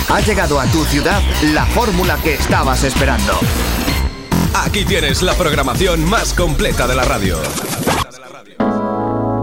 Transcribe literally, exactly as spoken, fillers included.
Ha llegado a tu ciudad la fórmula que estabas esperando. Aquí tienes la programación más completa de la radio.